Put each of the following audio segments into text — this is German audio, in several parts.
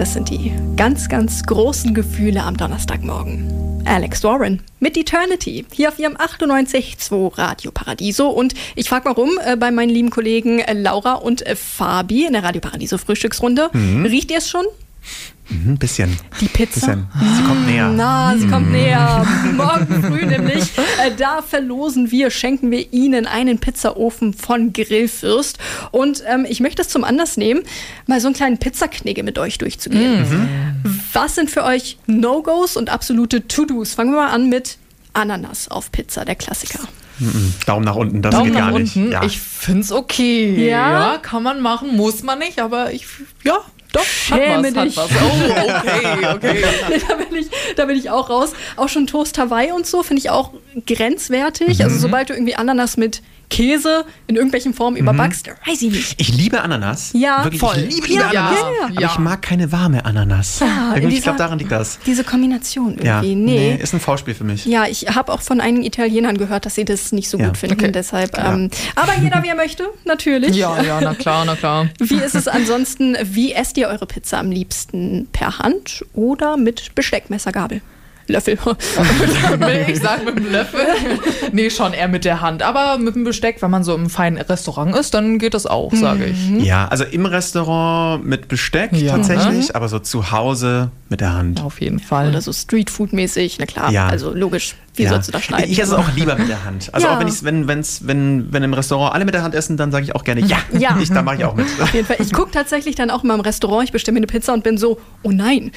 Das sind die ganz, ganz großen Gefühle am Donnerstagmorgen. Alex Warren mit Eternity, hier auf ihrem 98.2 Radio Paradiso. Und ich frage mal rum bei meinen lieben Kollegen Laura und Fabi in der Radio Paradiso Frühstücksrunde. Riecht ihr es schon? Ein bisschen. Die Pizza? Sie kommt näher. Sie kommt näher. Morgen früh nämlich. Da schenken wir Ihnen einen Pizzaofen von Grillfürst. Und ich möchte es zum Anlass nehmen, mal so einen kleinen Pizzaknigge mit euch durchzugehen. Was sind für euch No-Gos und absolute To-Dos? Fangen wir mal an mit Ananas auf Pizza, der Klassiker. Daumen nach unten, das Daumen geht gar nach nicht. unten. Ja. Ich find's okay. Ja? Ja, kann man machen, muss man nicht, aber doch, Schäme hat dich. was. Oh, okay. Da bin ich auch raus. Auch schon Toast Hawaii und so finde ich auch grenzwertig. Also sobald du irgendwie Ananas mit Käse in irgendwelchen Formen überbackst, weiß ich nicht. Ich liebe Ananas. Ja, wirklich, voll. Ich liebe Ananas. ja. Aber ich mag keine warme Ananas. Ja, Irgendwie, ich dieser- glaube, daran liegt das. Diese Kombination irgendwie. Ja, Nee. ist ein V-Spiel für mich. Ja, ich habe auch von einigen Italienern gehört, dass sie das nicht so Ja. gut finden. Okay. Deshalb, aber jeder, wie er möchte, natürlich. Ja, na klar. Wie ist es ansonsten, wie esst ihr eure Pizza am liebsten? Per Hand oder mit Besteck, Messer, Gabel? Löffel. Ich sag mit dem Löffel. Nee, schon eher mit der Hand. Aber mit dem Besteck, wenn man so im feinen Restaurant ist, dann geht das auch, sage ich. Ja, also im Restaurant mit Besteck Ja. tatsächlich, aber so zu Hause mit der Hand. Auf jeden Fall. Oder so Streetfood-mäßig, na klar. Ja. Also logisch, wie sollst du das schneiden? Ich esse es auch lieber mit der Hand. Also Ja. auch wenn im Restaurant alle mit der Hand essen, dann sage ich auch gerne ja. Ja. Da mache ich auch mit. Auf jeden Fall. Ich gucke tatsächlich dann auch immer im Restaurant, ich bestelle mir eine Pizza und bin so, oh nein.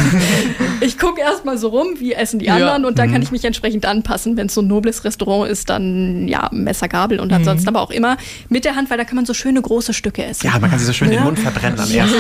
Ich gucke erstmal so rum, wie essen die anderen und dann kann ich mich entsprechend anpassen. Wenn es so ein nobles Restaurant ist, dann ja, Messer, Gabel und ansonsten aber auch immer mit der Hand, weil da kann man so schöne große Stücke essen. Ja, man kann sich so schön den Mund verbrennen am ersten.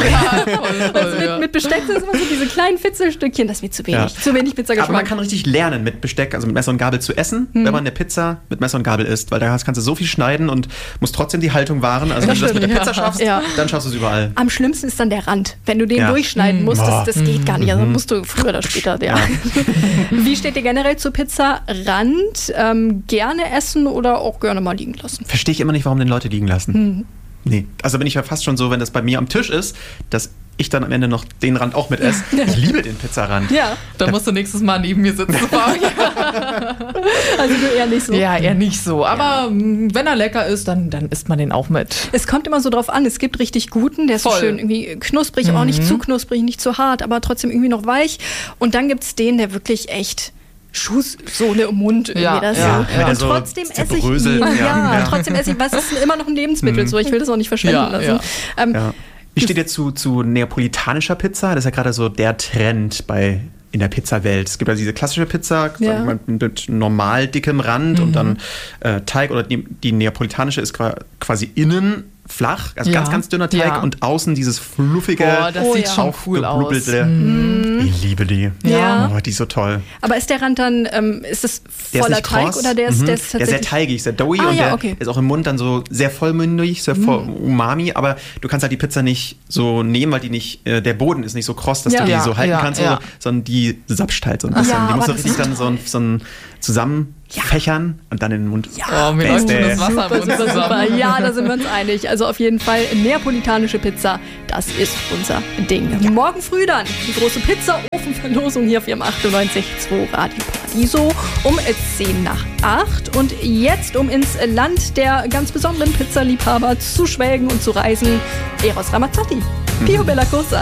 Also mit Besteck sind es immer so diese kleinen Fitzelstückchen, das ist mir zu wenig. Ja. Zu wenig Pizzageschmack. Aber man kann richtig lernen, mit Besteck, also mit Messer und Gabel zu essen, wenn man eine Pizza mit Messer und Gabel isst, weil da kannst du so viel schneiden und musst trotzdem die Haltung wahren. Also wenn du das mit der stimmt, Pizza ja. schaffst, Ja. dann schaffst du es überall. Am schlimmsten ist dann der Rand. Wenn du den Ja. durchschneiden musst, das geht gar nicht. Also musst du früher oder später, ja. Ja. Wie steht ihr generell zur Pizzarand? Gerne essen oder auch gerne mal liegen lassen? Verstehe ich immer nicht, warum den Leute liegen lassen. Nee, also bin ich ja fast schon so, wenn das bei mir am Tisch ist, dass ich dann am Ende noch den Rand auch mit esse. Ich liebe den Pizzarand. Ja, Da musst du nächstes Mal neben mir sitzen. also du eher nicht so. Ja, eher nicht so. Aber wenn er lecker ist, dann isst man den auch mit. Es kommt immer so drauf an, es gibt richtig guten, der ist so Voll. schön irgendwie knusprig, auch nicht zu knusprig, nicht zu hart, aber trotzdem irgendwie noch weich. Und dann gibt es den, der wirklich echt Schusssohle im Mund irgendwie Ja, das ja, so. ja. Und Also trotzdem esse ich zerbröselt, ihn. ja. Trotzdem esse ich, was ist immer noch ein Lebensmittel, so ich will das auch nicht verschwenden Ja, lassen. ja. Ja. Wie steht ihr zu neapolitanischer Pizza? Das ist ja gerade so der Trend in der Pizzawelt. Es gibt ja diese klassische Pizza Ja. sagen wir mal, mit normal dickem Rand und dann Teig. Oder die neapolitanische ist quasi innen flach, also Ja. ganz, ganz dünner Teig Ja. und außen dieses fluffige, Boah, das sieht ja. schon cool aus. aufgeblubelte. Ich liebe die. Ja. Oh, die ist so toll. Aber ist der Rand dann, ist es Der ist voller nicht Teig kross. oder der ist Der ist tatsächlich... sehr teigig, sehr doughy Ah, und ja, der okay. ist auch im Mund dann so sehr vollmündig, sehr voll Umami, aber du kannst halt die Pizza nicht so nehmen, weil die nicht, der Boden ist nicht so kross, dass Ja. du die Ja, so halten ja, kannst, ja. sondern die sapscht halt so ein bisschen. Ja, die musst du aber das richtig ist dann so ein zusammenfächern und dann in den Mund. Oh, mir läuft schon das Wasser im Mund Super, zusammen. super. Ja, da sind wir uns einig. Also auf jeden Fall neapolitanische Pizza, das ist unser Ding. Morgen früh dann die große Pizza-Ofenverlosung hier auf ihrem 98.2 Radio Paradiso um 7:10. Und jetzt, um ins Land der ganz besonderen Pizzaliebhaber zu schwelgen und zu reisen, Eros Ramazzotti. Pio Bella Cosa.